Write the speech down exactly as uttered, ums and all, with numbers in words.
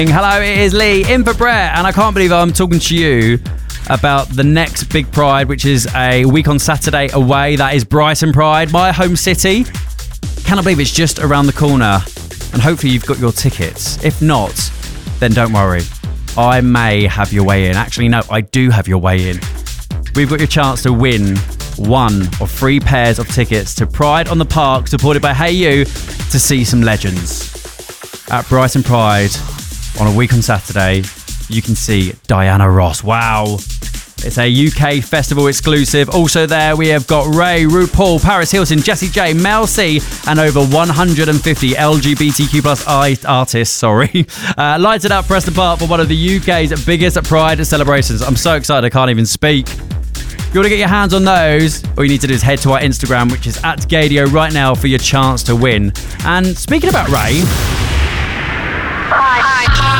Hello, it is Lee in for Brett, and I can't believe I'm talking to you about the next big Pride, which is a week on Saturday away. That is Brighton Pride, my home city. Cannot believe it's just around the corner, and hopefully you've got your tickets. If not, then don't worry. I may have your way in. Actually, no, I do have your way in. We've got your chance to win one of three pairs of tickets to Pride on the Park, supported by Hey You, to see some legends. At Brighton Pride, on a week on Saturday, you can see Diana Ross. Wow. It's a U K festival exclusive. Also there, we have got Ray, RuPaul, Paris Hilton, Jessie J, Mel C, and over one hundred fifty L G B T Q plus artists, sorry. Uh, lights it up, Preston Park, for one of the U K's biggest Pride celebrations. I'm so excited, I can't even speak. If you want to get your hands on those, all you need to do is head to our Instagram, which is at Gadio right now, for your chance to win. And speaking about Ray... Hi. Hi.